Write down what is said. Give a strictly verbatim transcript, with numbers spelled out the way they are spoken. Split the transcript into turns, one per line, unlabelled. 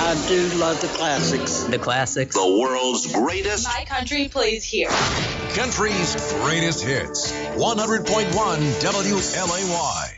I do love the classics.
The classics.
The world's greatest.
My country plays here.
Country's greatest hits. one hundred point one W L A Y.